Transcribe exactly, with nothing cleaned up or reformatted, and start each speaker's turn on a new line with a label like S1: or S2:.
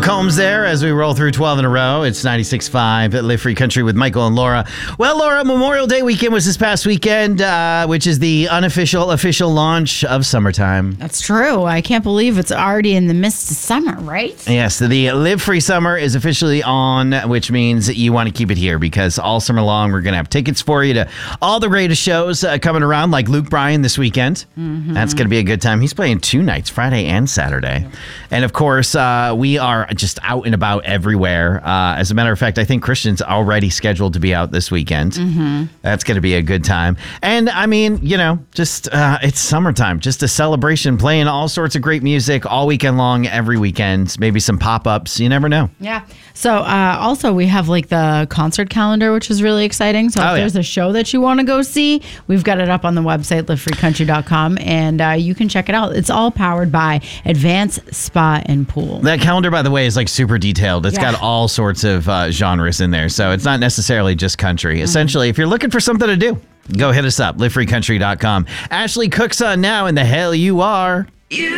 S1: Combs there as we roll through twelve in a row. It's ninety-six point five at Live Free Country with Michael and Laura. Well, Laura, Memorial Day weekend was this past weekend, uh, which is the unofficial official launch of summertime.
S2: That's true. I can't believe it's already in the midst of summer, right?
S1: Yes, the Live Free Summer is officially on, which means you want to keep it here because all summer long we're going to have tickets for you to all the greatest shows uh, coming around, like Luke Bryan this weekend. Mm-hmm. That's going to be a good time. He's playing two nights, Friday and Saturday. And of course, uh, we are just out and about everywhere. Uh, as a matter of fact, I think Christian's already scheduled to be out this weekend. Mm-hmm. That's going to be a good time. And I mean, you know, just uh, it's summertime, just a celebration, playing all sorts of great music all weekend long, every weekend, maybe some pop-ups. You never know.
S2: Yeah. So uh, also we have like the concert calendar, which is really exciting. So if
S1: Oh, yeah.
S2: there's a show that you want to go see, we've got it up on the website, live free country dot com, and uh, you can check it out. It's all powered by Advanced Spa and Pool.
S1: That calendar, by the way, is like super detailed. It's
S2: Yeah.
S1: got all sorts of uh, genres in there. So it's not necessarily just country. Mm-hmm. Essentially, if you're looking for something to do, go hit us up, live free country dot com. Ashley Cook's on now, and the hell you are.